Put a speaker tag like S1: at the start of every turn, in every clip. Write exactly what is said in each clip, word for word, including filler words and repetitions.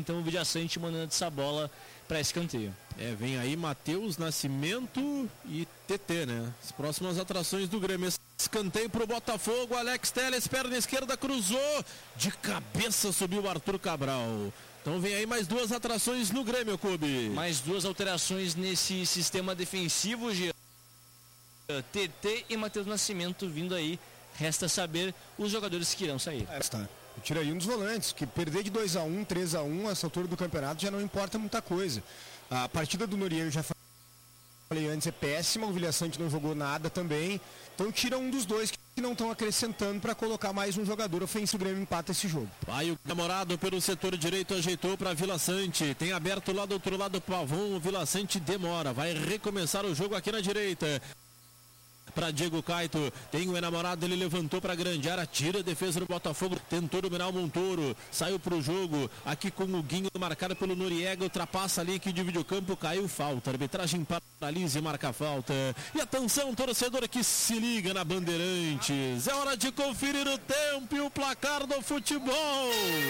S1: então o Vidiaçante mandando essa bola para escanteio.
S2: É, vem aí Matheus Nascimento e T T, né? As próximas atrações do Grêmio. Escanteio pro Botafogo, Alex Telles, perna esquerda, cruzou, de cabeça subiu o Arthur Cabral. Então vem aí mais duas atrações no Grêmio, Clube.
S1: Mais duas alterações nesse sistema defensivo, G. T T e Matheus Nascimento vindo aí. Resta saber os jogadores que irão sair.
S3: É, tá. Eu tiraria um dos volantes, que perder de dois a um, três a um, essa altura do campeonato já não importa muita coisa. A partida do Noriega, eu já falei antes, é péssima, o Villaçante não jogou nada também. Então tira um dos dois que não estão acrescentando para colocar mais um jogador ofensivo. O Grêmio empata esse jogo.
S2: Vai o namorado pelo setor direito, ajeitou para Villaçante. Tem aberto lá do outro lado o Pavon, o Villaçante demora. Vai recomeçar o jogo aqui na direita. Para Diego Caito, tem o enamorado, ele levantou para a grande área, tira a defesa do Botafogo, tentou dominar o Montoro, saiu para o jogo, aqui com o Guinho marcado pelo Noriega, ultrapassa ali que divide o campo, caiu falta, arbitragem paralisa e marca falta. E atenção, torcedor que se liga na Bandeirantes, é hora de conferir o tempo e o placar do futebol.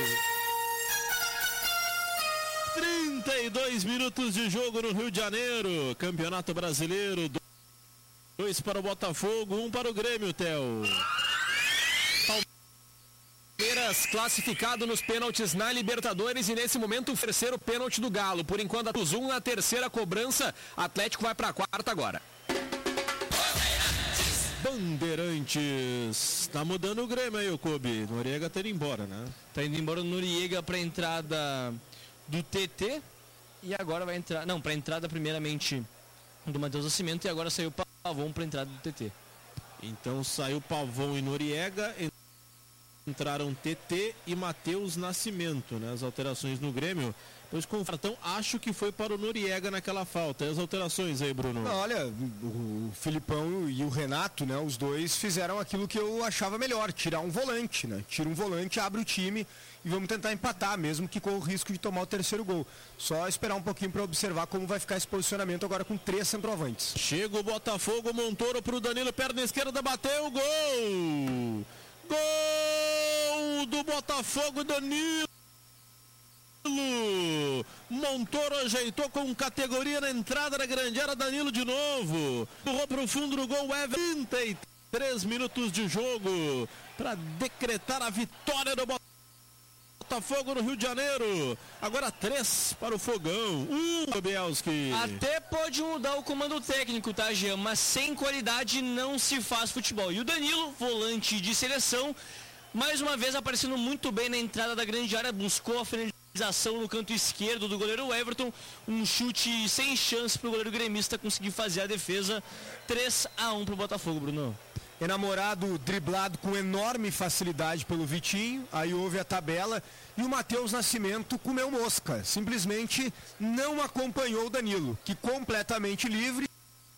S2: trinta e dois minutos de jogo no Rio de Janeiro, Campeonato Brasileiro. Dois para o Botafogo, um para o Grêmio, Theo.
S4: Palmeiras classificado nos pênaltis na Libertadores e nesse momento o terceiro pênalti do Galo. Por enquanto, um na terceira cobrança. Atlético vai para a quarta agora.
S2: Bandeirantes. Tá mudando o Grêmio aí, o Kobe. Noriega tá indo embora, né?
S1: Tá indo embora o Noriega para a entrada do T T. E agora vai entrar... Não, para a entrada primeiramente do Matheus Nascimento e agora saiu o Pavon para a entrada do T T.
S2: Então saiu Pavon e Noriega, entraram T T e Matheus Nascimento, né? As alterações no Grêmio. Pois com o cartão, acho que foi para o Noriega naquela falta. E as alterações aí, Bruno?
S3: Não, olha, o Filipão e o Renato, né? Os dois fizeram aquilo que eu achava melhor, tirar um volante, né? Tira um volante, abre o time e vamos tentar empatar, mesmo que com o risco de tomar o terceiro gol. Só esperar um pouquinho para observar como vai ficar esse posicionamento agora com três centroavantes.
S2: Chega o Botafogo, Montoro pro Danilo, perna esquerda, bateu, gol! Gol do Botafogo, Danilo! Montoro ajeitou com categoria na entrada da grande área, Danilo de novo. Empurrou pro fundo do gol, Everton. trinta e três minutos de jogo para decretar a vitória do Botafogo no Rio de Janeiro. Agora três para o Fogão. Um, Bielski.
S1: Até pode mudar o comando técnico, tá, Jean? Mas sem qualidade não se faz futebol. E o Danilo, volante de seleção, mais uma vez aparecendo muito bem na entrada da grande área, buscou a finalização no canto esquerdo do goleiro Everton, um chute sem chance para o goleiro gremista conseguir fazer a defesa. Três a um para o Botafogo, Bruno.
S3: Enamorado driblado com enorme facilidade pelo Vitinho, aí houve a tabela e o Matheus Nascimento comeu mosca, simplesmente não acompanhou o Danilo, que completamente livre,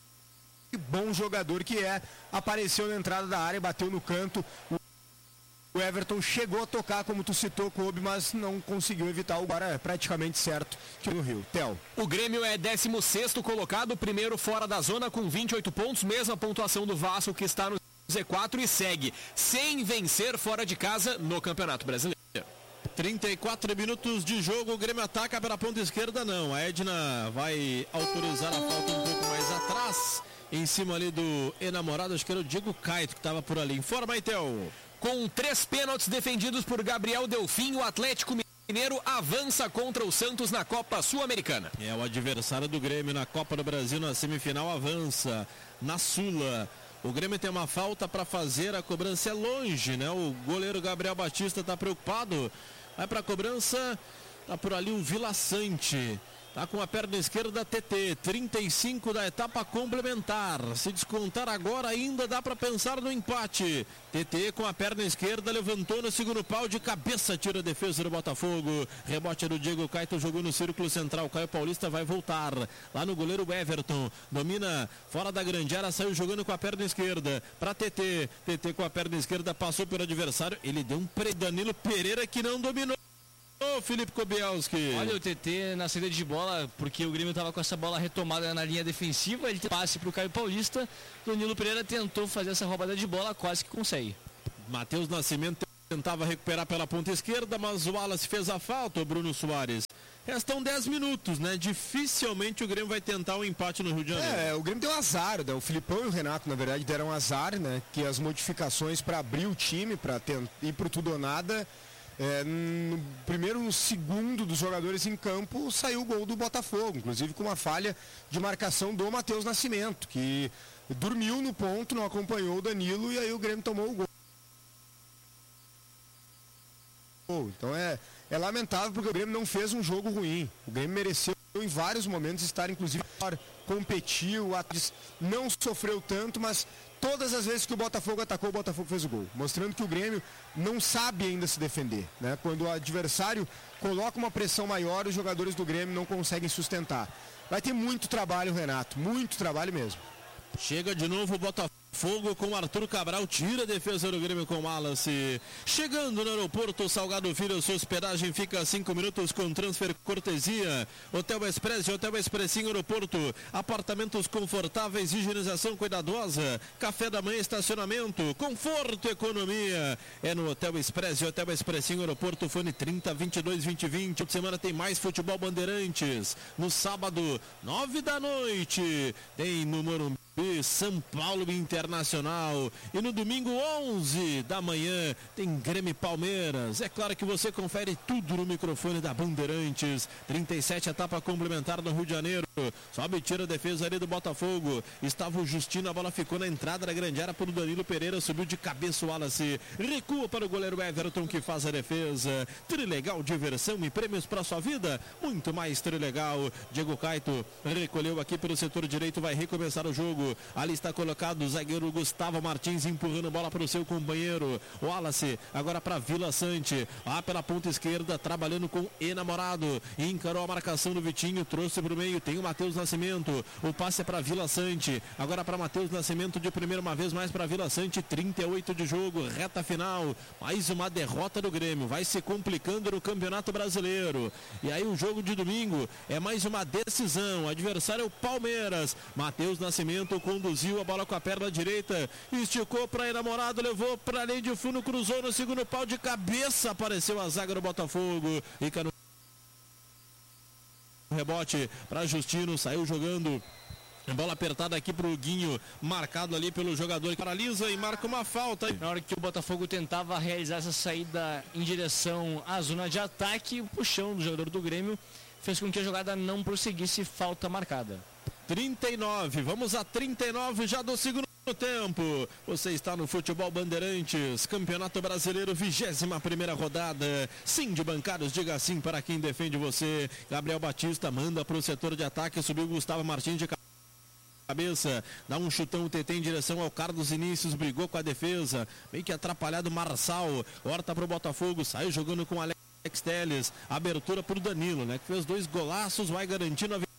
S3: bom jogador que é, apareceu na entrada da área, bateu no canto. O Everton chegou a tocar, como tu citou, Kobe, mas não conseguiu evitar o agora é praticamente certo que no Rio. Theo.
S4: O Grêmio é décimo sexto colocado, primeiro fora da zona com vinte e oito pontos, mesma pontuação do Vasco que está no Z quatro e segue sem vencer fora de casa no Campeonato Brasileiro.
S2: trinta e quatro minutos de jogo, o Grêmio ataca pela ponta esquerda, não. A Edna vai autorizar a falta um pouco mais atrás, em cima ali do enamorado, acho que era o Diego Caito que estava por ali. Informa aí, Theo.
S4: Com três pênaltis defendidos por Gabriel Delfim, o Atlético Mineiro avança contra o Santos na Copa Sul-Americana.
S2: É, o adversário do Grêmio na Copa do Brasil na semifinal avança na Sula. O Grêmio tem uma falta para fazer, a cobrança é longe, né? O goleiro Gabriel Batista está preocupado. Vai para a cobrança, tá por ali o Villaçante. Tá com a perna esquerda T T, trinta e cinco da etapa complementar. Se descontar agora ainda dá para pensar no empate. T T com a perna esquerda levantou no segundo pau de cabeça, tira a defesa do Botafogo. Rebote do Diego Caito, jogou no círculo central. Caio Paulista vai voltar lá no goleiro Everton. Domina fora da grande área, saiu jogando com a perna esquerda para T T. T T com a perna esquerda passou pelo adversário. Ele deu um pre Danilo Pereira que não dominou. Ô, Felipe Kobielski.
S1: Olha o T T na saída de bola, porque o Grêmio estava com essa bola retomada na linha defensiva, ele passe para o Caio Paulista, o Danilo Pereira tentou fazer essa roubada de bola, quase que consegue.
S2: Matheus Nascimento tentava recuperar pela ponta esquerda, mas o Wallace fez a falta, o Bruno Soares. Restam dez minutos, né? Dificilmente o Grêmio vai tentar um empate no Rio de Janeiro.
S3: É, o Grêmio deu azar, né? O Filipão e o Renato, na verdade, deram azar, né? Que as modificações para abrir o time, para ir pro tudo ou nada, é, no primeiro, no segundo dos jogadores em campo, saiu o gol do Botafogo, inclusive com uma falha de marcação do Matheus Nascimento, que dormiu no ponto, não acompanhou o Danilo e aí o Grêmio tomou o gol. Então é, é lamentável porque o Grêmio não fez um jogo ruim. O Grêmio mereceu em vários momentos estar, inclusive, competiu, não sofreu tanto, mas todas as vezes que o Botafogo atacou, o Botafogo fez o gol. Mostrando que o Grêmio não sabe ainda se defender, né? Quando o adversário coloca uma pressão maior, os jogadores do Grêmio não conseguem sustentar. Vai ter muito trabalho, Renato, muito trabalho mesmo.
S2: Chega de novo o Botafogo com Arthur Cabral, tira a defesa do Grêmio com Wallace. Chegando no aeroporto Salgado Filho, sua hospedagem fica a cinco minutos com transfer cortesia. Hotel Express, Hotel Expressinho Aeroporto, apartamentos confortáveis, higienização cuidadosa, café da manhã, estacionamento, conforto, economia. É no Hotel Express, Hotel Expressinho Aeroporto, fone trinta, vinte e dois, vinte e vinte. Outra semana tem mais futebol Bandeirantes. No sábado, nove da noite, tem no Morumbi São Paulo Internacional, e no domingo onze da manhã tem Grêmio e Palmeiras. É claro que você confere tudo no microfone da Bandeirantes. trinta e sete, etapa complementar no Rio de Janeiro. Sobe e tira a defesa ali do Botafogo. Estava o Justino, a bola ficou na entrada da grande área por Danilo Pereira, subiu de cabeça o Wallace, recua para o goleiro Everton que faz a defesa. Trilegal, diversão e prêmios para sua vida, muito mais Trilegal. Diego Caito recolheu aqui pelo setor direito, vai recomeçar o jogo. Ali está colocado o zagueiro Gustavo Martins empurrando a bola para o seu companheiro Wallace, agora para Vila Sante, lá pela ponta esquerda, trabalhando com Enamorado, encarou a marcação do Vitinho, trouxe para o meio, tem o Matheus Nascimento, o passe é para Vila Sante, agora para Matheus Nascimento de primeira, uma vez mais para Vila Sante, trinta e oito de jogo, reta final, mais uma derrota do Grêmio, vai se complicando no Campeonato Brasileiro. E aí o jogo de domingo é mais uma decisão, o adversário é o Palmeiras. Matheus Nascimento conduziu a bola com a perna direita, esticou para Enamorado, levou para a linha de fundo, cruzou no segundo pau de cabeça, apareceu a zaga do Botafogo, fica no rebote para Justino, saiu jogando. Bola apertada aqui pro Guinho, marcado ali pelo jogador que paralisa e marca uma falta.
S1: Na hora que o Botafogo tentava realizar essa saída em direção à zona de ataque, o puxão do jogador do Grêmio fez com que a jogada não prosseguisse, falta marcada.
S2: trinta e nove, vamos a trinta e nove já do segundo tempo. Você está no Futebol Bandeirantes, Campeonato Brasileiro, vigésima primeira rodada. Sim de bancários, diga sim para quem defende você. Gabriel Batista manda para o setor de ataque, subiu Gustavo Martins de cabeça, dá um chutão o T T em direção ao Carlos Inícios, brigou com a defesa, meio que atrapalhado Marçal, horta para o Botafogo, saiu jogando com Alex Telles, abertura para o Danilo, né, que fez dois golaços, vai garantindo a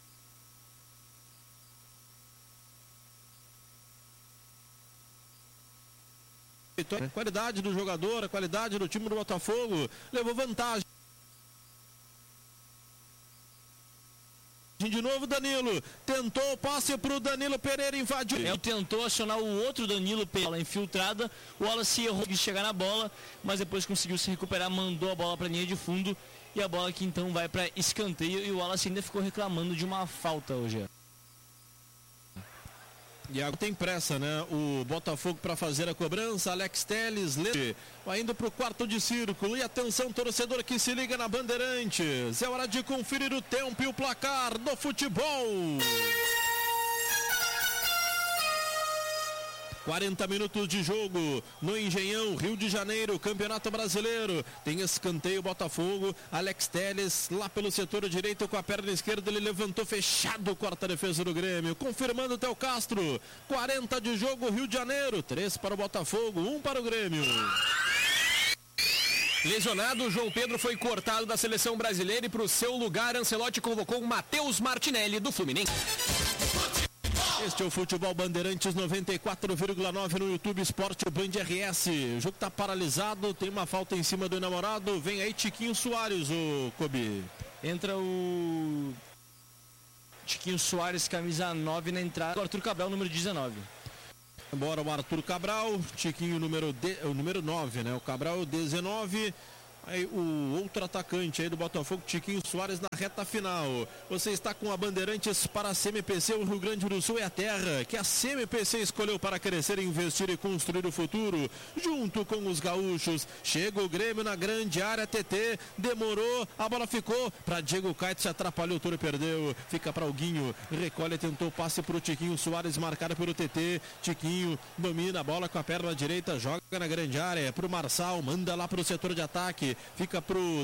S2: vitória. Qualidade do jogador, a qualidade do time do Botafogo, levou vantagem. De novo Danilo, tentou o passe para o Danilo Pereira, invadiu.
S1: Ele tentou acionar o outro Danilo Pereira infiltrada, o Wallace errou de chegar na bola, mas depois conseguiu se recuperar, mandou a bola para a linha de fundo, e a bola que então vai para escanteio, e o Wallace ainda ficou reclamando de uma falta hoje.
S2: E agora tem pressa, né? O Botafogo para fazer a cobrança. Alex Telles le... vai indo para o quarto de círculo. E atenção, torcedor que se liga na Bandeirantes. É hora de conferir o tempo e o placar do futebol. quarenta minutos de jogo no Engenhão, Rio de Janeiro, Campeonato Brasileiro. Tem escanteio Botafogo, Alex Telles lá pelo setor direito com a perna esquerda, ele levantou fechado, corta a defesa do Grêmio, confirmando o Theo Castro. quarenta de jogo, Rio de Janeiro, três para o Botafogo, um para o Grêmio.
S4: Lesionado, João Pedro foi cortado da seleção brasileira e para o seu lugar, Ancelotti convocou Matheus Martinelli do Fluminense.
S2: Este é o Futebol Bandeirantes noventa e quatro vírgula nove no YouTube Esporte Band R S. O jogo está paralisado, tem uma falta em cima do Enamorado. Vem aí Tiquinho Soares, o Kobe.
S1: Entra o Tiquinho Soares, camisa nove na entrada. O Arthur Cabral, número dezenove.
S2: Embora o Arthur Cabral, Tiquinho número, de, o número nove, né? O Cabral dezenove. Aí o outro atacante aí do Botafogo, Tiquinho Soares, na reta final. Você está com a Bandeirantes para a C M P C, o Rio Grande do Sul é a terra que a C M P C escolheu para crescer, investir e construir o futuro. Junto com os gaúchos, chega o Grêmio na grande área, T T, demorou, a bola ficou para Diego Caetano, se atrapalhou, tudo perdeu. Fica para o Guinho, recolhe, tentou passe para o Tiquinho Soares, marcado pelo T T. Tiquinho domina a bola com a perna direita, joga na grande área, para o Marçal, manda lá para o setor de ataque. Fica pro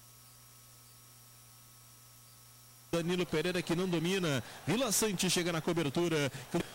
S2: Danilo Pereira, que não domina. Vila Sante chega na cobertura.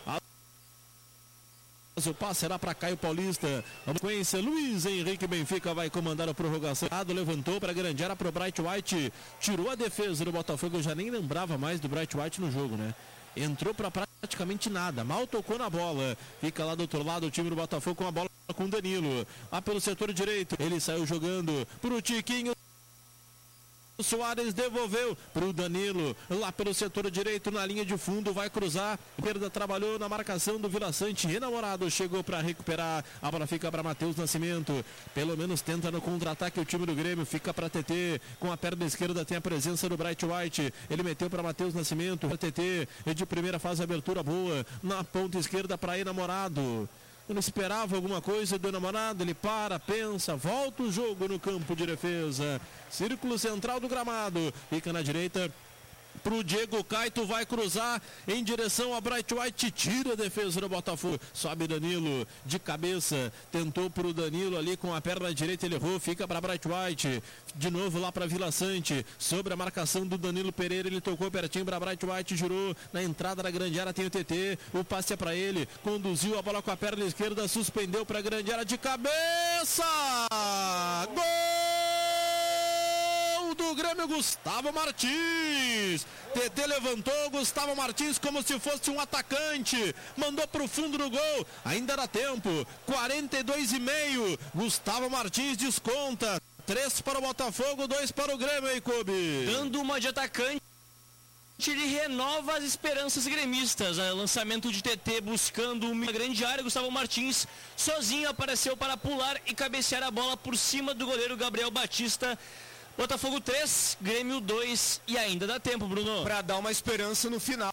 S2: O passe será para Caio Paulista. A sequência, Luiz Henrique Benfica vai comandar a prorrogação. Levantou para a grande área para o Bright White. Tirou a defesa do Botafogo. Eu já nem lembrava mais do Bright White no jogo, né? Entrou para praticamente nada, mal tocou na bola. Fica lá do outro lado o time do Botafogo com a bola com o Danilo. Lá pelo setor direito, ele saiu jogando pro Tiquinho Soares, devolveu pro Danilo. Lá pelo setor direito, na linha de fundo, vai cruzar. Perda, trabalhou na marcação do Vila Sante. Enamorado chegou para recuperar. A bola fica para Matheus Nascimento. Pelo menos tenta no contra-ataque o time do Grêmio. Fica para T T. Com a perna esquerda tem a presença do Bright White. Ele meteu para Matheus Nascimento. T T de primeira faz a abertura boa. Na ponta esquerda para Enamorado. Eu não esperava alguma coisa do Enamorado, ele para, pensa, volta o jogo no campo de defesa. Círculo central do gramado, fica na direita pro Diego Caetano, vai cruzar em direção a Bright White, tira a defesa do Botafogo, sobe Danilo de cabeça, tentou pro Danilo ali com a perna direita, ele errou, fica para Bright White, de novo lá para Vila Sante, sobre a marcação do Danilo Pereira, ele tocou pertinho para Bright White, girou na entrada da grande área, tem o T T, o passe é para ele, conduziu a bola com a perna esquerda, suspendeu para a grande área de cabeça, gol do Grêmio, Gustavo Martins. T T levantou, Gustavo Martins como se fosse um atacante, mandou para o fundo do gol, ainda dá tempo, quarenta e dois e meio, Gustavo Martins desconta, três para o Botafogo, dois para o Grêmio, aí, Kobe.
S1: Dando uma de atacante, ele renova as esperanças gremistas. O lançamento de T T buscando uma grande área. Gustavo Martins sozinho apareceu para pular e cabecear a bola por cima do goleiro Gabriel Batista. Botafogo três, Grêmio dois e ainda dá tempo, Bruno.
S3: Para dar uma esperança no final.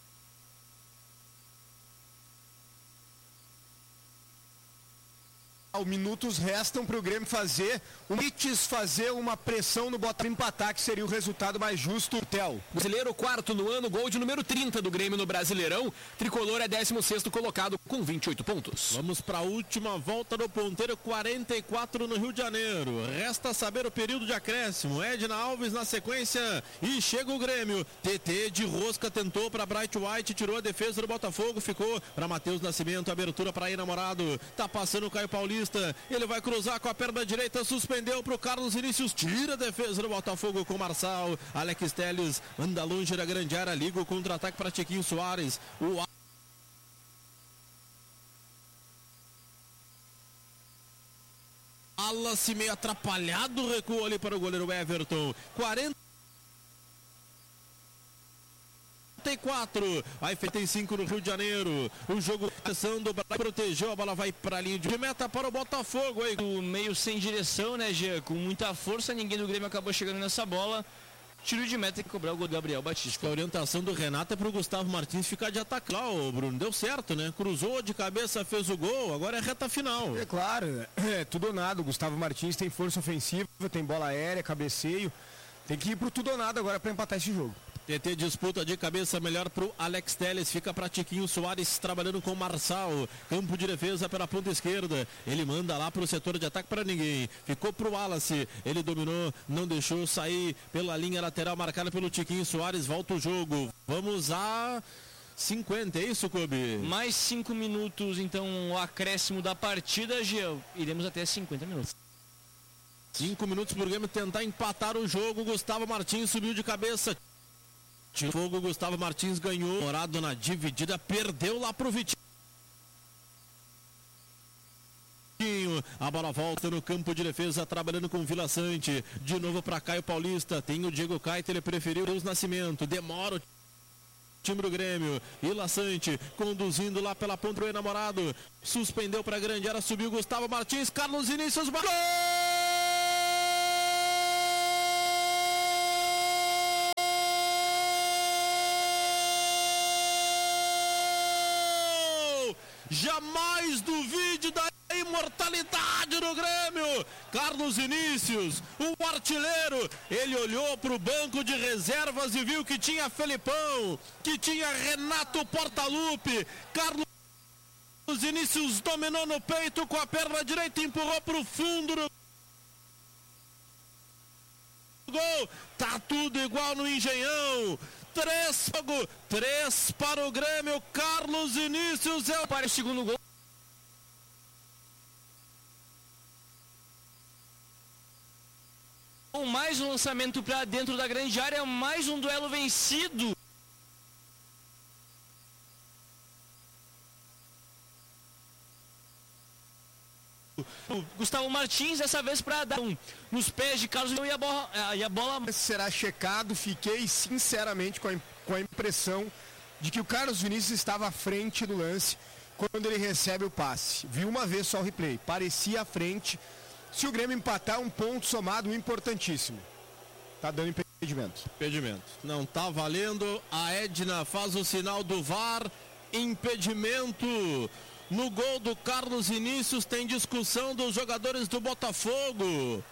S3: Minutos restam para o Grêmio fazer o Mites fazer uma pressão no Botafogo, empatar, que seria o resultado mais justo. Tel.
S4: Brasileiro quarto no ano, gol de número trinta do Grêmio no Brasileirão. Tricolor é décimo sexto colocado com vinte e oito pontos.
S2: Vamos para a última volta do ponteiro, quarenta e quatro no Rio de Janeiro. Resta saber o período de acréscimo. Edna Alves na sequência e chega o Grêmio. T T de rosca tentou para Bright White, tirou a defesa do Botafogo, ficou para Matheus Nascimento, abertura para Enamorado. Tá passando o Caio Paulista. Ele vai cruzar com a perna direita, suspendeu para o Carlos Vinícius, tira a defesa do Botafogo com Marçal. Alex Telles anda longe da grande área, liga o contra-ataque para Tiquinho Soares. O Wallace meio atrapalhado, recuou ali para o goleiro Everton. quarenta e quatro, aí feita em cinco no Rio de Janeiro. O jogo começando, protegeu, a bola vai para a linha de meta para o Botafogo. Aí.
S1: O meio sem direção, né, Gê? Com muita força, ninguém do Grêmio acabou chegando nessa bola. Tiro de meta e cobrar o gol do Gabriel Batista.
S2: A orientação do Renato é para o Gustavo Martins ficar de ataque lá, o Bruno. Deu certo, né? Cruzou de cabeça, fez o gol, agora é reta final.
S3: É claro, é tudo ou nada. O Gustavo Martins tem força ofensiva, tem bola aérea, cabeceio. Tem que ir pro tudo ou nada agora para empatar esse jogo.
S2: T T disputa de cabeça melhor pro Alex Telles, fica para Tiquinho Soares trabalhando com Marçal, campo de defesa pela ponta esquerda, ele manda lá pro setor de ataque para ninguém, ficou pro Wallace, ele dominou, não deixou sair pela linha lateral marcada pelo Tiquinho Soares, volta o jogo, vamos a cinquenta, é isso, Kobe?
S1: Mais cinco minutos, então o acréscimo da partida, Gê, iremos até cinquenta minutos.
S2: Cinco minutos pro Grêmio tentar empatar o jogo, Gustavo Martins subiu de cabeça. Fogo, Gustavo Martins ganhou, morado na dividida, perdeu lá pro Vitinho. A bola volta no campo de defesa, trabalhando com Vila Sante, de novo para Caio Paulista, tem o Diego Caetano, ele preferiu o Nascimento, demora o time do Grêmio. E Lassante conduzindo lá pela ponta do enamorado. Suspendeu para a grande área, subiu Gustavo Martins. Carlos Vinícius. Gol! Jamais duvide da imortalidade do Grêmio. Carlos Vinícius, o artilheiro, ele olhou para o banco de reservas e viu que tinha Felipão, que tinha Renato Portaluppi. Carlos Vinícius dominou no peito com a perna direita, empurrou para o fundo do gol. Tá tudo igual no Engenhão. Três, três para o Grêmio. Carlos Vinícius é o
S1: para o segundo gol. Mais um lançamento para dentro da grande área, mais um duelo vencido. O Gustavo Martins, dessa vez para dar um nos pés de Carlos e a bola, e a bola
S3: será checado. Fiquei sinceramente com a, com a impressão de que o Carlos Vinícius estava à frente do lance quando ele recebe o passe. Vi uma vez só o replay, parecia à frente. Se o Grêmio empatar, um ponto somado importantíssimo. Tá dando impedimento.
S2: Impedimento. Não tá valendo. A Edna faz o sinal do V A R. Impedimento. No gol do Carlos Vinícius tem discussão dos jogadores do Botafogo.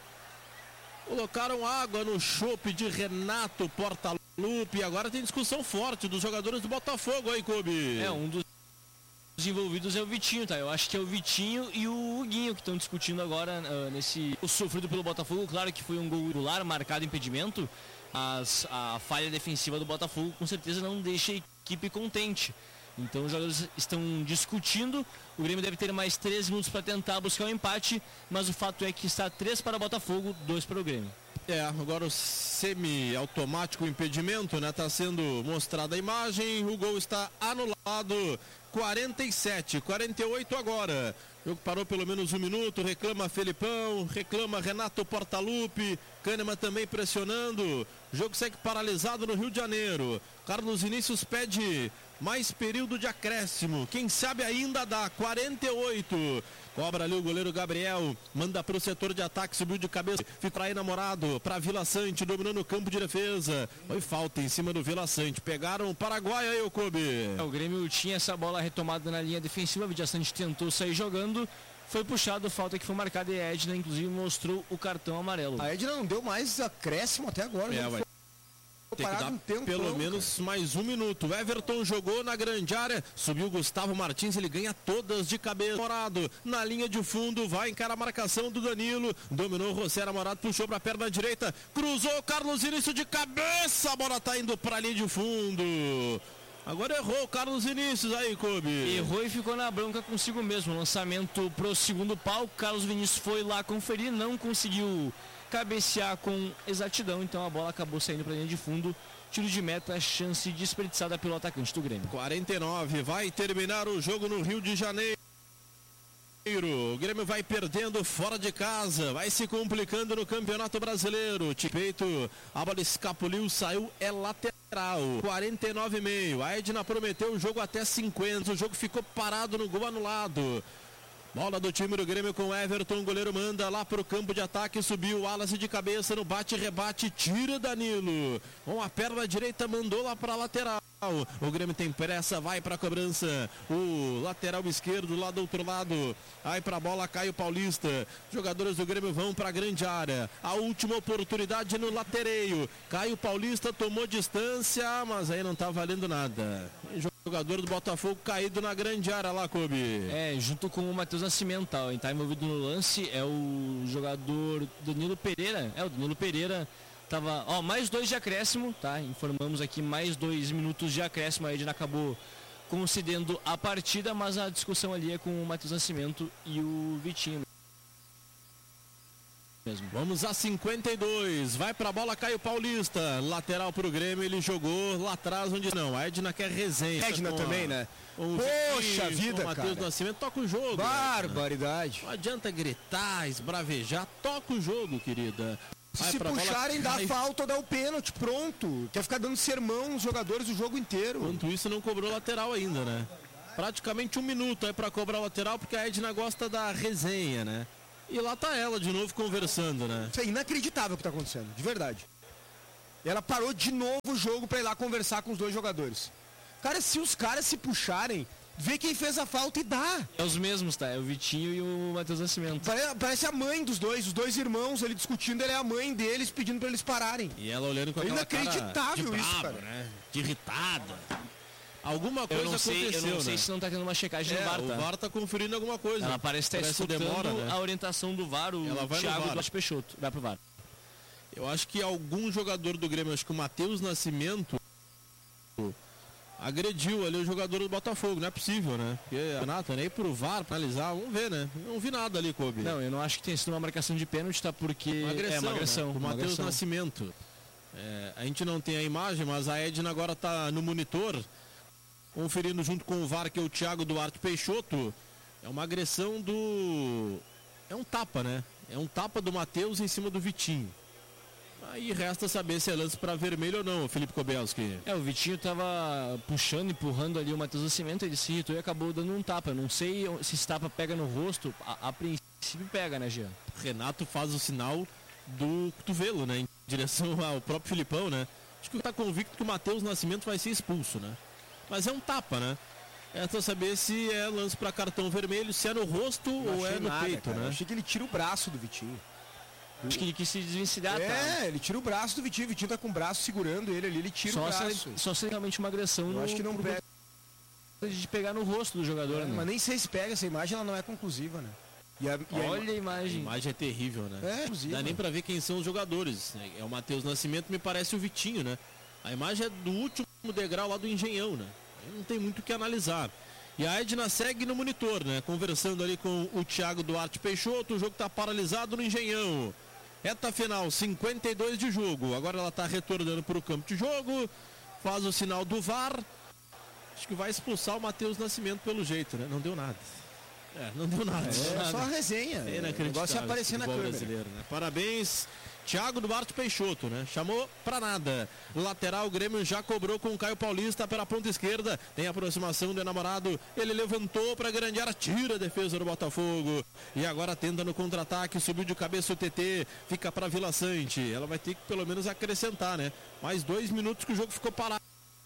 S2: Colocaram água no chope de Renato Portaluppi. Agora tem discussão forte dos jogadores do Botafogo aí, Kobe.
S1: É, um dos envolvidos é o Vitinho, tá? Eu acho que é o Vitinho e o Huguinho que estão discutindo agora uh, nesse o sofrido pelo Botafogo. Claro que foi um gol regular, marcado impedimento. As, a falha defensiva do Botafogo com certeza não deixa a equipe contente. Então os jogadores estão discutindo. O Grêmio deve ter mais três minutos para tentar buscar um empate, mas o fato é que está três para o Botafogo, dois para o Grêmio.
S2: É, agora o semi-automático impedimento, né? Tá sendo mostrada a imagem, o gol está anulado. quarenta e sete, quarenta e oito agora. O jogo parou pelo menos um minuto, reclama Felipão, reclama Renato Portaluppi, Kahneman também pressionando. O jogo segue paralisado no Rio de Janeiro. Carlos Vinícius pede mais período de acréscimo. Quem sabe ainda dá. quarenta e oito. Cobra ali o goleiro Gabriel. Manda para o setor de ataque. Subiu de cabeça. Fica aí namorado. Para Vila Sante. Dominando o campo de defesa. Foi falta em cima do Vila Sante. Pegaram o Paraguai aí, o Kobe.
S1: É, o Grêmio tinha essa bola retomada na linha defensiva. O Vila Sante tentou sair jogando. Foi puxado, falta que foi marcada. E a Edna, inclusive, mostrou o cartão amarelo.
S3: A Edna não deu mais acréscimo até agora.
S2: É, vai. Tem que dar um tempão, pelo menos cara. Mais um minuto. O Everton jogou na grande área, subiu Gustavo Martins, ele ganha todas de cabeça. Morado na linha de fundo, vai encarar a marcação do Danilo, dominou o Rosera Morado, puxou para a perna direita, cruzou o Carlos Vinícius de cabeça, a bola tá indo para a linha de fundo. Agora errou o Carlos Vinícius aí, Kobe.
S1: Errou e ficou na bronca consigo mesmo. Lançamento pro segundo pau, Carlos Vinícius foi lá conferir, não conseguiu cabecear com exatidão, então a bola acabou saindo para a linha de fundo. Tiro de meta, chance desperdiçada pelo atacante do Grêmio.
S2: quarenta e nove, vai terminar o jogo no Rio de Janeiro. O Grêmio vai perdendo fora de casa, vai se complicando no Campeonato Brasileiro. Peito, a bola escapuliu, saiu, é lateral. quarenta e nove e meio, a Edna prometeu o jogo até cinquenta, o jogo ficou parado no gol anulado. Bola do time do Grêmio com Everton, o goleiro manda lá pro campo de ataque, subiu o Wallace de cabeça no bate-rebate, tira Danilo. Com a perna direita mandou lá pra lateral. O Grêmio tem pressa, vai pra cobrança. O lateral esquerdo lá do outro lado. Aí pra bola, Caio Paulista. Jogadores do Grêmio vão pra grande área. A última oportunidade no latereio. Caio Paulista tomou distância, mas aí não tá valendo nada. Jogador do Botafogo caído na grande área lá, Kobe.
S1: É, junto com o Matheus Nascimento, ele tá envolvido no lance, é o jogador Danilo Pereira, é o Danilo Pereira, tava, ó, mais dois de acréscimo, tá, informamos aqui, mais dois minutos de acréscimo, a Edna acabou concedendo a partida, mas a discussão ali é com o Matheus Nascimento e o Vitinho. Mesmo.
S2: Vamos a cinquenta e dois, vai pra bola Caio Paulista, lateral pro Grêmio, ele jogou lá atrás onde não, a Edna quer resenha.
S3: Edna também, a... né?
S2: O
S3: Poxa
S2: Vitinho,
S3: vida,
S2: o Matheus
S3: cara.
S2: Nascimento, toca o jogo.
S3: Barbaridade.
S2: Não adianta gritar, esbravejar, toca o jogo, querida.
S3: Se,
S2: Ai,
S3: se puxarem, dá
S2: cai.
S3: falta ou dá o pênalti, pronto. Quer ficar dando sermão nos jogadores o jogo inteiro.
S2: Enquanto isso, não cobrou lateral ainda, né? Praticamente um minuto aí pra cobrar lateral, porque a Edna gosta da resenha, né? E lá tá ela de novo conversando, né?
S3: Isso é inacreditável o que tá acontecendo, de verdade. E ela parou de novo o jogo pra ir lá conversar com os dois jogadores. Cara, se os caras se puxarem, vê quem fez a falta e dá.
S1: É os mesmos, tá? É o Vitinho e o Matheus Nascimento.
S3: Pare- Parece a mãe dos dois, os dois irmãos ali discutindo, ela é a mãe deles pedindo pra eles pararem.
S2: E ela olhando com
S3: É
S2: aquela cara de
S3: inacreditável
S2: brava,
S3: isso, cara.
S2: né? De irritada. Alguma coisa
S1: Eu não sei,
S2: aconteceu,
S1: eu não sei
S2: né?
S1: se não tá tendo uma checagem
S2: É,
S1: no V A R, tá?
S2: o V A R tá conferindo alguma coisa.
S1: Ela parece estar escutando
S2: demora, né?
S1: a orientação do V A R, o
S2: Ela vai no
S1: Thiago
S2: V A R.
S1: Duarte Peixoto. Vai pro V A R.
S2: Eu acho que algum jogador do Grêmio, acho que o Matheus Nascimento agrediu ali o jogador do Botafogo, não é possível, né? Porque a Renata nem pro V A R pra analisar, vamos ver, né? Não vi nada ali, Kobe.
S1: Não, eu não acho que tenha sido uma marcação de pênalti, tá? Porque
S2: Uma agressão,
S1: é uma agressão.
S2: né? O
S1: uma
S2: Matheus
S1: agressão.
S2: Nascimento. É, a gente não tem a imagem, mas a Edna agora tá no monitor, conferindo junto com o V A R, que é o Thiago Duarte Peixoto. É uma agressão do... É um tapa, né? É um tapa do Matheus em cima do Vitinho. Aí resta saber se é lance para vermelho ou não, Felipe Kobelski.
S1: É, o Vitinho tava puxando, empurrando ali o Matheus Nascimento, ele se irritou e acabou dando um tapa. Eu não sei se esse tapa pega no rosto, a, a princípio pega, né, Jean?
S2: Renato faz o sinal do cotovelo, né? Em direção ao próprio Filipão, né? Acho que tá convicto que o Matheus Nascimento vai ser expulso, né? Mas é um tapa, né? É pra saber se é lance para cartão vermelho, se é no rosto
S3: Não
S2: ou é
S3: achei
S2: no
S3: nada,
S2: peito,
S3: cara. Eu
S2: né?
S3: achei que ele tira o braço do Vitinho.
S1: Acho que ele quis se desvencilhar, tá?
S3: É, ele tira o braço do Vitinho, o Vitinho tá com o braço segurando ele ali, ele tira
S1: Só
S3: o
S1: se,
S3: braço.
S1: só se é realmente uma agressão.
S3: Eu
S1: no,
S3: acho que não
S1: por
S3: pega.
S1: conta de pegar no rosto do jogador,
S3: É,
S1: né?
S3: mas nem sei se pega, essa imagem ela não é conclusiva, né? E a, e a
S1: Olha a
S2: A
S1: imagem.
S2: imagem é terrível, né?
S3: É,
S2: Não
S3: inclusive.
S2: dá nem pra ver quem são os jogadores. né? É o Matheus Nascimento, me parece o Vitinho, né? A imagem é do último degrau lá do Engenhão, né? Aí não tem muito o que analisar. E a Edna segue no monitor, né? Conversando ali com o Thiago Duarte Peixoto. O jogo tá paralisado no Engenhão. Reta final, cinquenta e dois de jogo. Agora ela tá retornando para o campo de jogo. Faz o sinal do V A R. Acho que vai expulsar o Matheus Nascimento pelo jeito, né? Não deu nada. É, não deu nada.
S3: É só a resenha.
S2: É
S3: o
S2: inacreditável
S3: negócio é aparecer
S2: esse
S3: na
S2: futebol
S3: câmera.
S2: brasileiro, né? Parabéns, Thiago Duarte Peixoto, né? Chamou pra nada. Lateral, o Grêmio já cobrou com o Caio Paulista pela ponta esquerda. Tem aproximação do enamorado. Ele levantou pra grande área, tira a defesa do Botafogo. E agora tenta no contra-ataque, subiu de cabeça o T T, fica pra Vila Sante. Ela vai ter que pelo menos acrescentar, né? Mais dois minutos que o jogo ficou parado.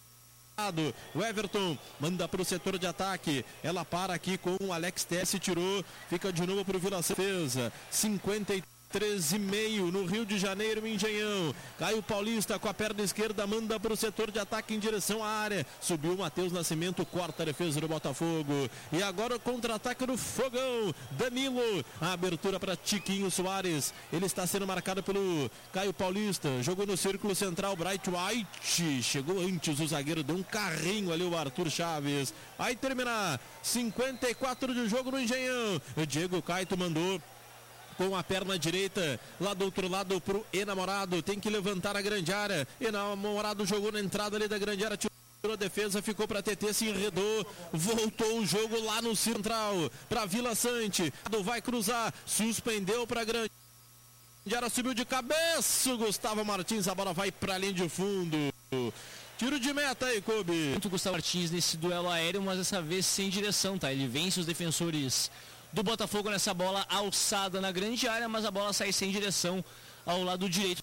S2: O Everton manda para o setor de ataque. Ela para aqui com o Alex Tesse, tirou, fica de novo para o Vila Defesa. cinquenta e três e meio no Rio de Janeiro, Engenhão. Caio Paulista com a perna esquerda, manda para o setor de ataque em direção à área. Subiu o Matheus Nascimento, corta a defesa do Botafogo. E agora o contra-ataque do Fogão. Danilo, a abertura para Tiquinho Soares. Ele está sendo marcado pelo Caio Paulista. Jogou no círculo central, Bright White. Chegou antes o zagueiro, deu um carrinho ali o Arthur Chaves. Aí terminar, cinquenta e quatro de jogo no Engenhão. O Diego Caito mandou com a perna direita, lá do outro lado pro enamorado, tem que levantar a grande área. Enamorado jogou na entrada ali da grande área, tirou a defesa, ficou para T T, se enredou, voltou o jogo lá no central, para Vila Sante, vai cruzar, suspendeu para grande área, subiu de cabeça, o Gustavo Martins, a bola vai para linha de fundo. Tiro de meta aí, Kobe.
S1: Muito Gustavo Martins nesse duelo aéreo, mas dessa vez sem direção, tá? Ele vence os defensores do Botafogo nessa bola alçada na grande área, mas a bola sai sem direção ao lado direito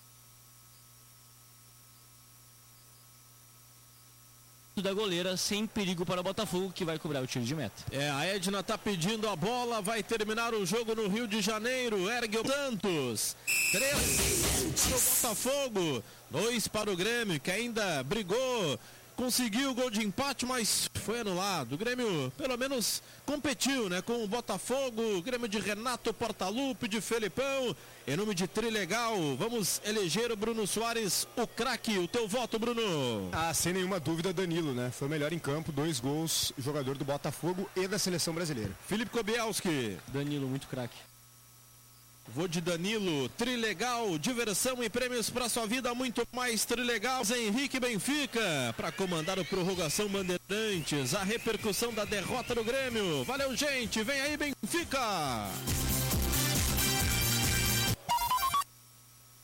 S1: da goleira, sem perigo para o Botafogo, que vai cobrar o tiro de meta.
S2: É, a Edna tá pedindo a bola, vai terminar o jogo no Rio de Janeiro, ergue o Santos, três para o Botafogo, dois para o Grêmio, que ainda brigou, conseguiu o gol de empate, mas foi anulado. O Grêmio, pelo menos, competiu, né? Com o Botafogo, Grêmio de Renato Portaluppi, de Felipão, em nome de Trilegal. Vamos eleger o Bruno Soares, o craque. O teu voto, Bruno?
S3: Ah, sem nenhuma dúvida, Danilo, né? Foi o melhor em campo, dois gols, jogador do Botafogo e da seleção brasileira.
S2: Felipe Kobielski.
S1: Danilo, muito craque.
S2: Vou de Danilo, Trilegal, diversão e prêmios para sua vida, muito mais Trilegal. Henrique Benfica, para comandar o Prorrogação Bandeirantes, a repercussão da derrota do Grêmio. Valeu, gente, vem aí, Benfica!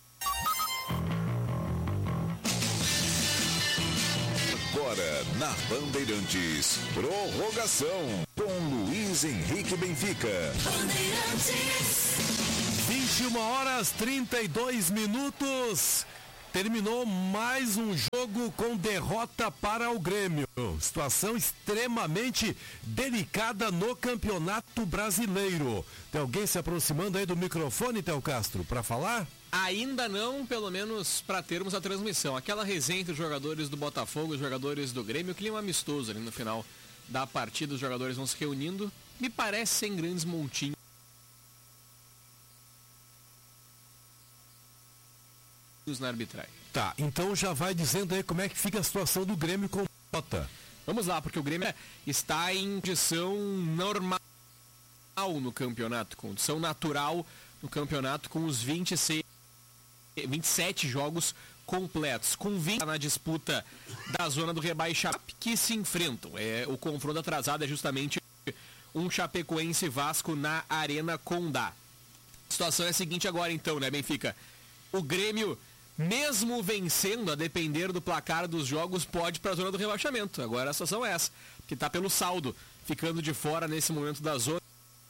S5: Agora, na Bandeirantes, prorrogação com Luiz Henrique Benfica. Bandeirantes.
S6: vinte e uma horas trinta e dois minutos. Terminou mais um jogo com derrota para o Grêmio. Situação extremamente delicada no Campeonato Brasileiro. Tem alguém se aproximando aí do microfone, Theo Castro, para falar?
S4: Ainda não, pelo menos para termos a transmissão. Aquela resenha entre os jogadores do Botafogo e os jogadores do Grêmio, clima amistoso ali no final da partida. Os jogadores vão se reunindo. Me parece sem grandes montinhos na arbitragem.
S6: Tá, então já vai dizendo aí como é que fica a situação do Grêmio com Bota.
S4: Vamos lá, porque o Grêmio está em condição normal no campeonato, condição natural no campeonato, com os vinte e seis, vinte e sete jogos completos, com vinte na disputa da zona do rebaixamento que se enfrentam. É, o confronto atrasado é justamente um Chapecoense e Vasco na Arena Condá. A situação é a seguinte agora então, né, Benfica? O Grêmio, mesmo vencendo, a depender do placar dos jogos, pode ir para a zona do rebaixamento. Agora a situação é essa, que está pelo saldo, ficando de fora nesse momento da zona.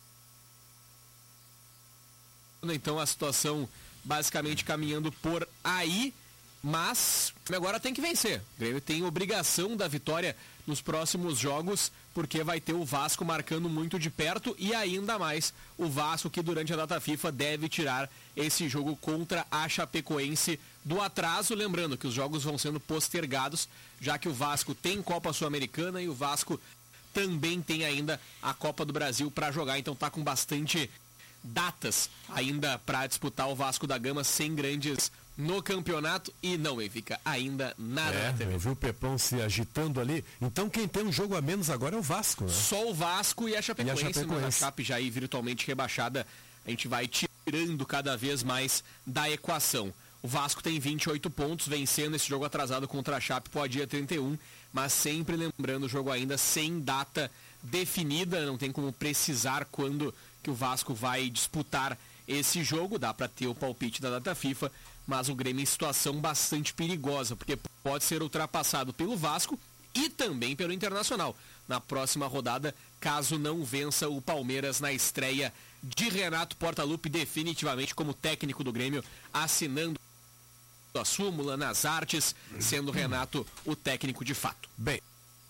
S4: Então a situação basicamente caminhando por aí, mas agora tem que vencer. O Grêmio tem obrigação da vitória nos próximos jogos, porque vai ter o Vasco marcando muito de perto e ainda mais o Vasco, que durante a data FIFA deve tirar esse jogo contra a Chapecoense do atraso. Lembrando que os jogos vão sendo postergados, já que o Vasco tem Copa Sul-Americana e o Vasco também tem ainda a Copa do Brasil para jogar, então tá com bastante datas ainda para disputar o Vasco da Gama sem grandes no campeonato. E não, Benfica, ainda nada
S6: é,
S4: na T V.
S6: Eu vi o Pepão se agitando ali. Então quem tem um jogo a menos agora é o Vasco, né?
S4: Só o Vasco e a Chapecoense,
S6: e a Chapecoense.
S4: Mas a Chape já aí virtualmente rebaixada, a gente vai tirando cada vez mais da equação. O Vasco tem vinte e oito pontos, vencendo esse jogo atrasado contra a Chape, pode ir a trinta e um, mas sempre lembrando o jogo ainda sem data definida, não tem como precisar quando que o Vasco vai disputar esse jogo, dá para ter o palpite da data FIFA, mas o Grêmio em situação bastante perigosa, porque pode ser ultrapassado pelo Vasco e também pelo Internacional na próxima rodada, caso não vença o Palmeiras na estreia de Renato Portaluppi definitivamente como técnico do Grêmio, assinando a súmula nas artes, sendo Renato o técnico de fato.
S6: Bem,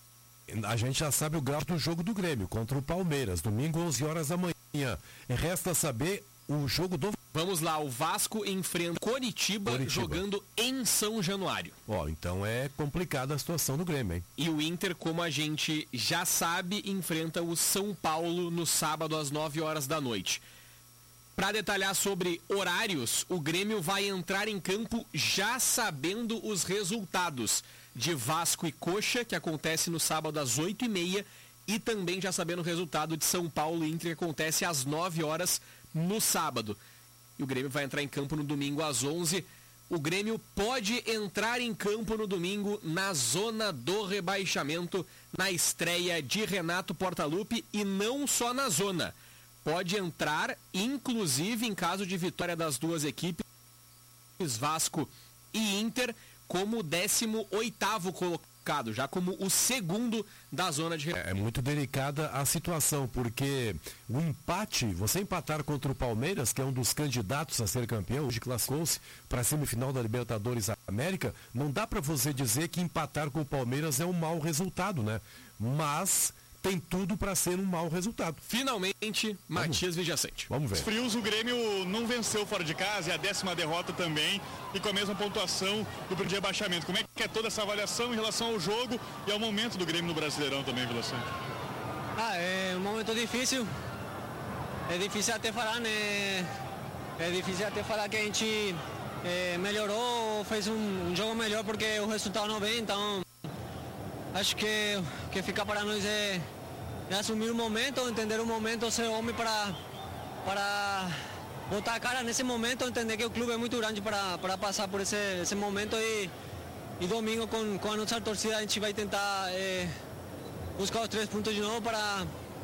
S6: a gente já sabe o grau do jogo do Grêmio contra o Palmeiras, domingo onze horas da manhã. Resta saber o jogo do...
S4: Vamos lá, o Vasco enfrenta Coritiba, Coritiba. jogando em São Januário.
S6: Ó, então é complicada a situação do Grêmio, hein?
S4: E o Inter, como a gente já sabe, enfrenta o São Paulo no sábado às nove horas da noite. Para detalhar sobre horários, o Grêmio vai entrar em campo já sabendo os resultados de Vasco e Coxa, que acontece no sábado às oito e meia, e também já sabendo o resultado de São Paulo e Inter, que acontece às nove horas no sábado. E o Grêmio vai entrar em campo no domingo às onze. O Grêmio pode entrar em campo no domingo na zona do rebaixamento, na estreia de Renato Portaluppi, e não só na zona. Pode entrar, inclusive, em caso de vitória das duas equipes, Vasco e Inter, como o décimo oitavo colocado, já como o segundo da zona de...
S6: É muito delicada a situação, porque o empate, você empatar contra o Palmeiras, que é um dos candidatos a ser campeão, hoje classificou-se para a semifinal da Libertadores América, não dá para você dizer que empatar com o Palmeiras é um mau resultado, né? Mas... tem tudo para ser um mau resultado.
S4: Finalmente, Matias Vijaçante.
S6: Vamos ver.
S7: Os frios, o Grêmio não venceu fora de casa, é a décima derrota também, e com a mesma pontuação do primeiro rebaixamento. Como é que é toda essa avaliação em relação ao jogo e ao momento do Grêmio no Brasileirão também, Vilaçante?
S8: Ah, é um momento difícil. É difícil até falar, né? É difícil até falar que a gente é, melhorou, fez um, um jogo melhor porque o resultado não vem, então... acho que que fica para nós é, é assumir o momento, entender o momento, ser homem para para botar a cara nesse momento, entender que o clube é muito grande para para passar por esse, esse momento e, e domingo com, com a nossa torcida a gente vai tentar é, buscar os três pontos de novo para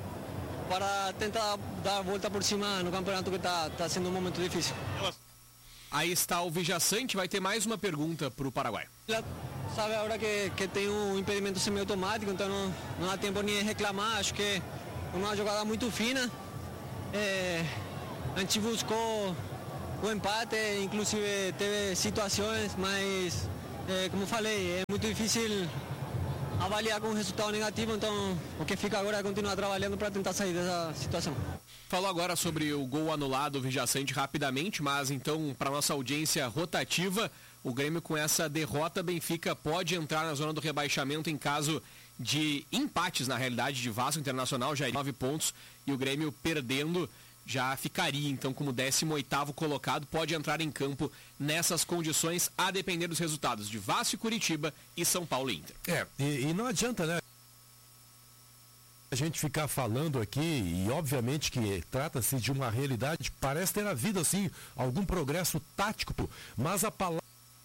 S8: para tentar dar a volta por cima no campeonato que está tá sendo um momento difícil.
S4: Aí está o Vijaçante, vai ter mais uma pergunta para o Paraguai.
S8: sabe agora que, que tem um impedimento semiautomático, então não, não dá tempo nem de reclamar. Acho que é uma jogada muito fina. É, a gente buscou o empate, inclusive teve situações, mas, é, como falei, é muito difícil avaliar com um resultado negativo, então o que fica agora é continuar trabalhando para tentar sair dessa situação.
S4: Falou agora sobre o gol anulado, o Vijaçante, rapidamente, mas então, para nossa audiência rotativa, o Grêmio com essa derrota, Benfica pode entrar na zona do rebaixamento em caso de empates, na realidade, de Vasco Internacional, já nove pontos, e o Grêmio perdendo já ficaria, então, como décimo oitavo colocado, pode entrar em campo nessas condições, a depender dos resultados de Vasco e Curitiba e São Paulo e Inter.
S6: É, e, e não adianta, né? A gente ficar falando aqui, e obviamente que trata-se de uma realidade, parece ter havido, assim, algum progresso tático, mas a palavra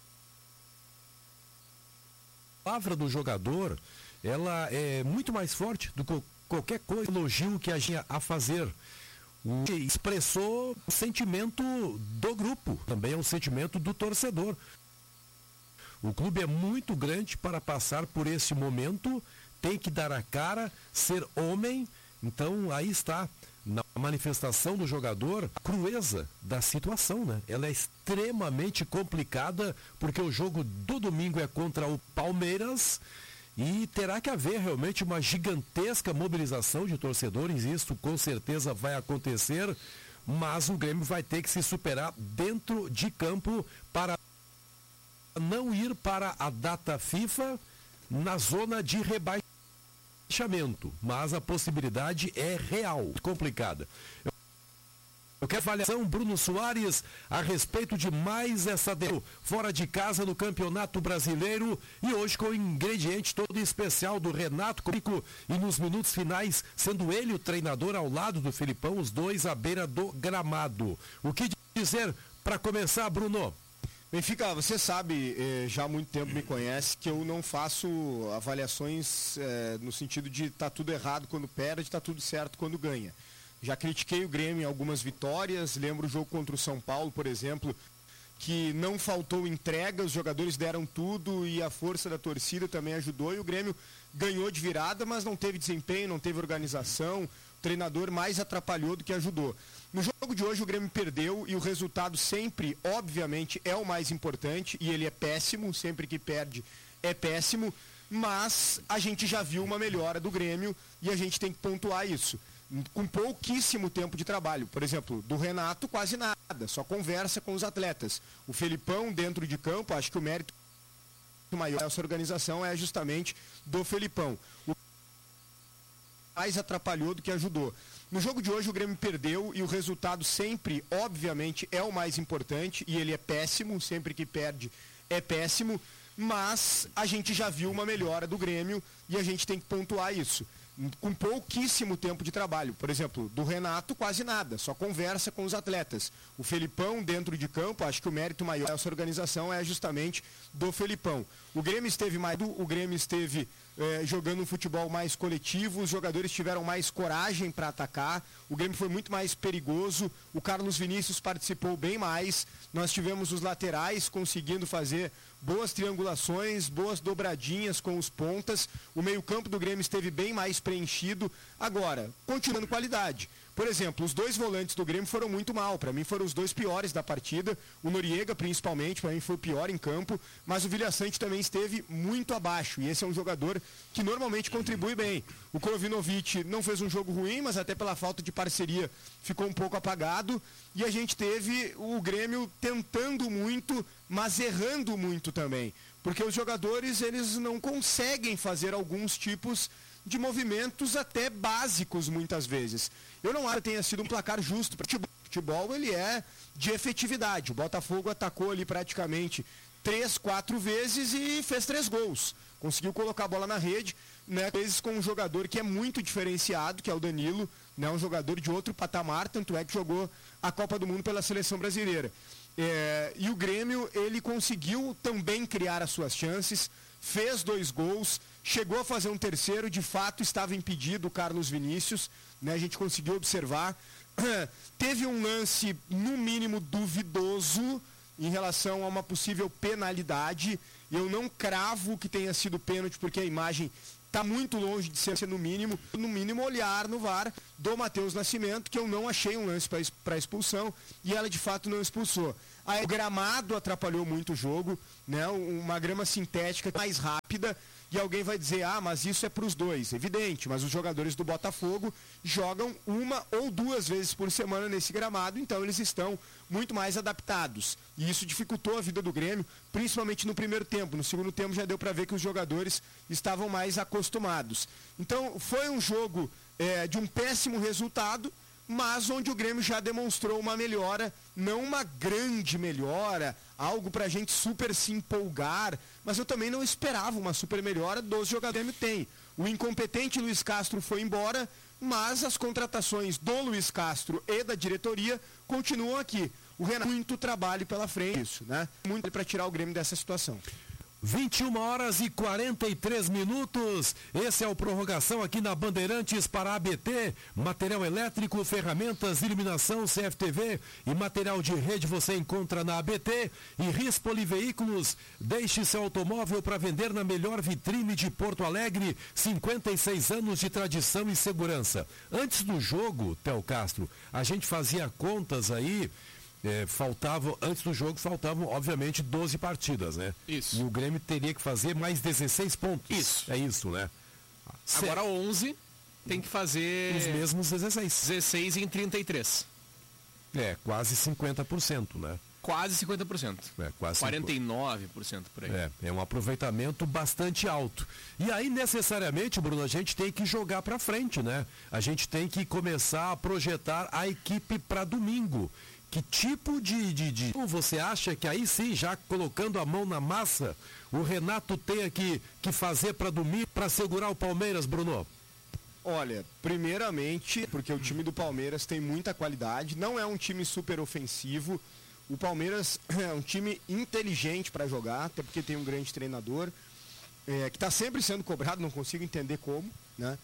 S6: do jogador, ela é muito mais forte do que qualquer coisa, elogio que a gente a fazer. O que expressou o sentimento do grupo, também é um sentimento do torcedor. O clube é muito grande para passar por esse momento, tem que dar a cara, ser homem. Então aí está, na manifestação do jogador, a crueza da situação, né? Ela é extremamente complicada, porque o jogo do domingo é contra o Palmeiras e terá que haver realmente uma gigantesca mobilização de torcedores. Isso com certeza vai acontecer, mas o Grêmio vai ter que se superar dentro de campo para não ir para a data FIFA na zona de rebaixamento, mas a possibilidade é real, complicada. Eu quero avaliação, Bruno Soares, a respeito de mais essa derrota fora de casa no Campeonato Brasileiro, e hoje com o ingrediente todo especial do Renato Corico, e nos minutos finais, sendo ele o treinador ao lado do Felipão, os dois à beira do gramado. O que dizer para começar, Bruno?
S3: Benfica, você sabe, eh, já há muito tempo me conhece, que eu não faço avaliações eh, no sentido de tá tudo errado quando perde, tá tudo certo quando ganha. Já critiquei o Grêmio em algumas vitórias, lembro o jogo contra o São Paulo, por exemplo, que não faltou entrega, os jogadores deram tudo e a força da torcida também ajudou, e o Grêmio ganhou de virada, mas não teve desempenho, não teve organização, o treinador mais atrapalhou do que ajudou. No jogo de hoje o Grêmio perdeu e o resultado sempre, obviamente, é o mais importante, e ele é péssimo, sempre que perde é péssimo, mas a gente já viu uma melhora do Grêmio e a gente tem que pontuar isso. Com pouquíssimo tempo de trabalho. Por exemplo, do Renato quase nada, só conversa com os atletas. O Felipão dentro de campo, acho que o mérito maior dessa organização é justamente do Felipão. O mais atrapalhou do que ajudou. No jogo de hoje o Grêmio perdeu e o resultado sempre, obviamente, é o mais importante, e ele é péssimo, sempre que perde é péssimo, mas a gente já viu uma melhora do Grêmio e a gente tem que pontuar isso. Com pouquíssimo tempo de trabalho. Por exemplo, do Renato quase nada, só conversa com os atletas. O Felipão dentro de campo, acho que o mérito maior dessa organização é justamente do Felipão. O Grêmio esteve mais, o Grêmio esteve eh, jogando um futebol mais coletivo, os jogadores tiveram mais coragem para atacar, o Grêmio foi muito mais perigoso, o Carlos Vinícius participou bem mais, nós tivemos os laterais conseguindo fazer boas triangulações, boas dobradinhas com os pontas, o meio-campo do Grêmio esteve bem mais preenchido. Agora, continuando qualidade. Por exemplo, os dois volantes do Grêmio foram muito mal, para mim foram os dois piores da partida, o Noriega principalmente, para mim foi o pior em campo, mas o Villaçante também esteve muito abaixo, e esse é um jogador que normalmente contribui bem. O Krovinovic não fez um jogo ruim, mas até pela falta de parceria ficou um pouco apagado, e a gente teve o Grêmio tentando muito, mas errando muito também, porque os jogadores eles não conseguem fazer alguns tipos de movimentos até básicos muitas vezes. Eu não acho que tenha sido um placar justo para o futebol, ele é de efetividade. O Botafogo atacou ali praticamente três, quatro vezes e fez três gols. Conseguiu colocar a bola na rede, né, às vezes com um jogador que é muito diferenciado, que é o Danilo, né, um jogador de outro patamar, tanto é que jogou a Copa do Mundo pela seleção brasileira. É, e o Grêmio, ele conseguiu também criar as suas chances, fez dois gols, chegou a fazer um terceiro, de fato estava impedido o Carlos Vinícius, né, a gente conseguiu observar. Teve um lance, no mínimo, duvidoso em relação a uma possível penalidade. Eu não cravo que tenha sido pênalti, porque a imagem está muito longe de ser, no mínimo, no mínimo olhar no V A R do Matheus Nascimento, que eu não achei um lance para expulsão, e ela de fato não expulsou. Aí, o gramado atrapalhou muito o jogo, né? Uma grama sintética mais rápida, e alguém vai dizer, ah, mas isso é para os dois. Evidente, mas os jogadores do Botafogo jogam uma ou duas vezes por semana nesse gramado, então eles estão muito mais adaptados. E isso dificultou a vida do Grêmio, principalmente no primeiro tempo. No segundo tempo já deu para ver que os jogadores estavam mais acostumados. Então foi um jogo é, de um péssimo resultado, mas onde o Grêmio já demonstrou uma melhora, não uma grande melhora, algo para a gente super se empolgar, mas eu também não esperava uma super melhora dos jogadores que o Grêmio tem. O incompetente Luiz Castro foi embora, mas as contratações do Luiz Castro e da diretoria continuam aqui. O Renato tem muito trabalho pela frente, isso, né? Muito para tirar o Grêmio dessa situação.
S6: vinte e uma horas e quarenta e três minutos. Esse é o Prorrogação aqui na Bandeirantes para A B T. Material elétrico, ferramentas, iluminação, C F T V e material de rede você encontra na A B T. E Rispoli Veículos. Deixe seu automóvel para vender na melhor vitrine de Porto Alegre. cinquenta e seis anos de tradição e segurança. Antes do jogo, Theo Castro, a gente fazia contas aí. É, faltavam, antes do jogo faltavam obviamente doze partidas, né?
S4: Isso.
S6: E o Grêmio teria que fazer mais dezesseis pontos.
S4: Isso.
S6: É isso, né?
S4: Agora onze tem que fazer
S6: os mesmos dezesseis.
S4: dezesseis em trinta e três.
S6: É, quase cinquenta por cento, né?
S4: Quase cinquenta por cento.
S6: É, quase
S4: quarenta e nove por cento por aí.
S6: É, é um aproveitamento bastante alto. E aí, necessariamente, Bruno, a gente tem que jogar para frente, né? A gente tem que começar a projetar a equipe para domingo. Que tipo de, de, de... Você acha que aí sim, já colocando a mão na massa, o Renato tenha que, que fazer para domingo, para segurar o Palmeiras, Bruno?
S3: Olha, primeiramente, porque o time do Palmeiras tem muita qualidade, não é um time super ofensivo. O Palmeiras é um time inteligente para jogar, até porque tem um grande treinador, é, que está sempre sendo cobrado, não consigo entender como, né?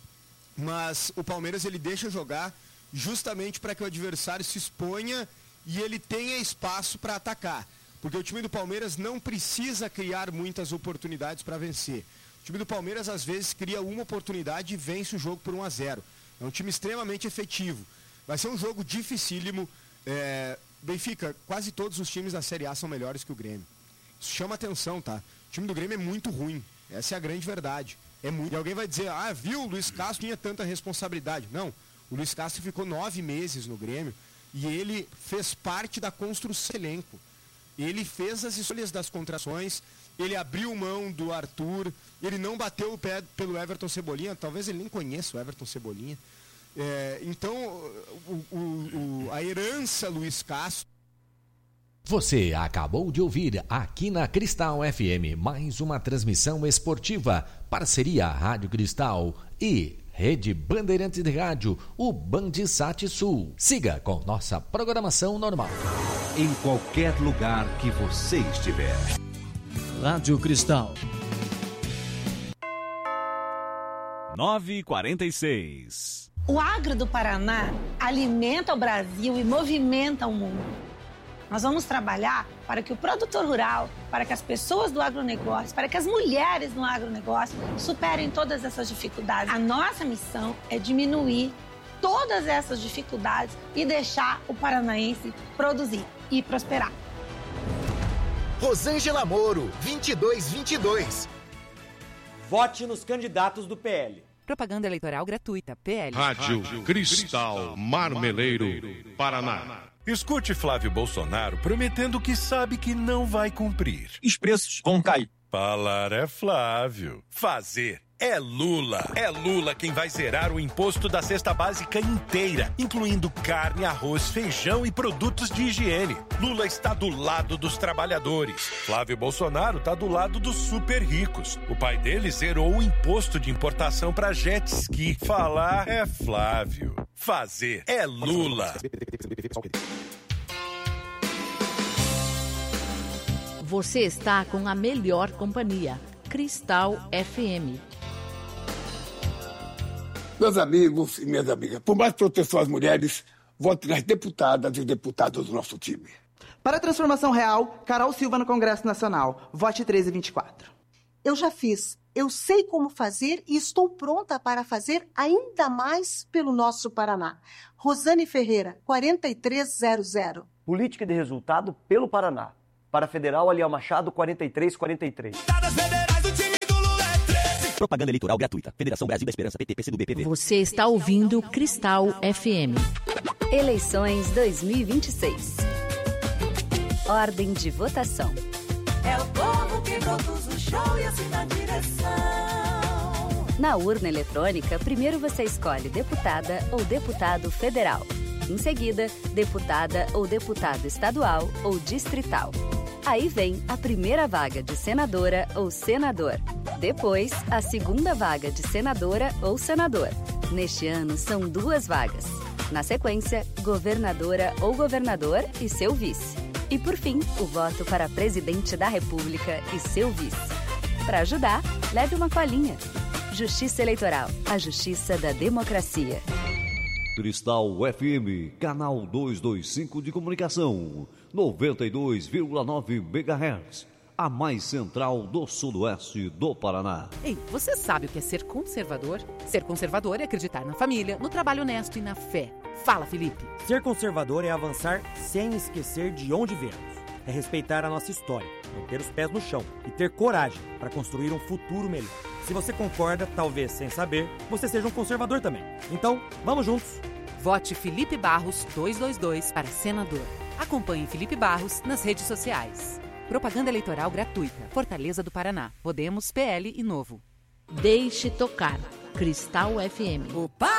S3: Mas o Palmeiras, ele deixa jogar justamente para que o adversário se exponha e ele tenha espaço para atacar. Porque o time do Palmeiras não precisa criar muitas oportunidades para vencer. O time do Palmeiras, às vezes, cria uma oportunidade e vence o jogo por um a zero. É um time extremamente efetivo. Vai ser um jogo dificílimo. É... Benfica, quase todos os times da Série A são melhores que o Grêmio. Isso chama atenção, tá? O time do Grêmio é muito ruim. Essa é a grande verdade. É muito... E alguém vai dizer, ah, viu, o Luiz Castro tinha tanta responsabilidade. Não. O Luiz Castro ficou nove meses no Grêmio e ele fez parte da construção do elenco. Ele fez as escolhas das contratações, ele abriu mão do Arthur, ele não bateu o pé pelo Everton Cebolinha, talvez ele nem conheça o Everton Cebolinha. É, então, o, o, o, a herança Luiz Castro...
S9: Você acabou de ouvir aqui na Cristal F M mais uma transmissão esportiva, parceria Rádio Cristal e... Rede Bandeirantes de Rádio, o Bandsat Sul. Siga com nossa programação normal.
S5: Em qualquer lugar que você estiver.
S9: Rádio Cristal.
S10: nove e quarenta e seis.
S11: O agro do Paraná alimenta o Brasil e movimenta o mundo. Nós vamos trabalhar para que o produtor rural, para que as pessoas do agronegócio, para que as mulheres no agronegócio superem todas essas dificuldades. A nossa missão é diminuir todas essas dificuldades e deixar o paranaense produzir e prosperar.
S12: Rosângela Moro, vinte e dois vinte e dois.
S13: Vote nos candidatos do P L.
S14: Propaganda eleitoral gratuita, P L.
S15: Rádio Cristal Marmeleiro, Paraná.
S16: Escute Flávio Bolsonaro prometendo que sabe que não vai cumprir.
S13: Os preços vão cair.
S16: Falar é Flávio. Fazer é Lula. É Lula quem vai zerar o imposto da cesta básica inteira, incluindo carne, arroz, feijão e produtos de higiene. Lula está do lado dos trabalhadores. Flávio Bolsonaro está do lado dos super ricos. O pai dele zerou o imposto de importação para jet ski. Falar é Flávio. Fazer é Lula.
S17: Você está com a melhor companhia, Cristal F M.
S18: Meus amigos e minhas amigas, por mais proteção às mulheres, vote nas deputadas e deputados do nosso time. Para a transformação real, Carol Silva no Congresso Nacional. Vote treze vinte e quatro.
S19: Eu já fiz, eu sei como fazer e estou pronta para fazer ainda mais pelo nosso Paraná. Rosane Ferreira, quatro três zero zero.
S20: Política de resultado pelo Paraná. Para Federal, Aliel Machado, quatro três quatro três.
S21: Propaganda eleitoral gratuita. Federação Brasil da Esperança, P T, P C do B, P V.
S17: Você está ouvindo Cristal F M.
S22: Eleições dois mil e vinte e seis. Ordem de votação.
S23: É o povo que produz o show e assim dá direção.
S22: Na urna eletrônica, primeiro você escolhe deputada ou deputado federal. Em seguida, deputada ou deputado estadual ou distrital. Aí vem a primeira vaga de senadora ou senador. Depois, a segunda vaga de senadora ou senador. Neste ano, são duas vagas. Na sequência, governadora ou governador e seu vice. E, por fim, o voto para presidente da República e seu vice. Para ajudar, leve uma colinha. Justiça Eleitoral, a justiça da democracia.
S5: Cristal F M, canal duzentos e vinte e cinco de comunicação, noventa e dois vírgula nove megahertz, a mais central do sudoeste do Paraná.
S14: Ei, você sabe o que é ser conservador? Ser conservador é acreditar na família, no trabalho honesto e na fé. Fala, Felipe.
S24: Ser conservador é avançar sem esquecer de onde viemos. É respeitar a nossa história, manter os pés no chão e ter coragem para construir um futuro melhor. Se você concorda, talvez sem saber, você seja um conservador também. Então, vamos juntos.
S14: Vote Felipe Barros duzentos e vinte e dois para senador. Acompanhe Felipe Barros nas redes sociais. Propaganda eleitoral gratuita. Fortaleza do Paraná. Podemos, P L e Novo.
S17: Deixe tocar. Cristal F M.
S23: Opa!